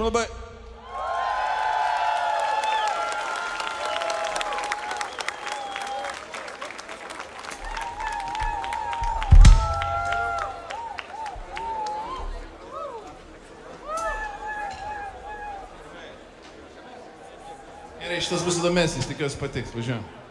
Ačiū labai. Gerai, šitas bus įdomesnis, tikiuosi patiks, važiuojam.